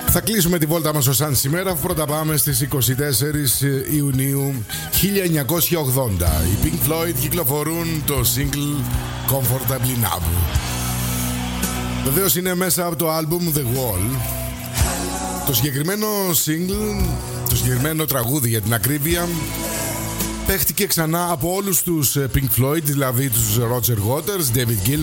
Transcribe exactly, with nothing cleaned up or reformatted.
Θα κλείσουμε τη βόλτα μας ως αν σήμερα. Πρώτα πάμε στις είκοσι τέσσερις Ιουνίου χίλια εννιακόσια ογδόντα. Οι Pink Floyd κυκλοφορούν το single Comfortably Numb. Βεβαίως είναι μέσα από το album The Wall. Το συγκεκριμένο single, το συγκεκριμένο τραγούδι για την ακρίβεια, παίχτηκε ξανά από όλους τους Pink Floyd, δηλαδή τους Roger Waters, David Gilmour,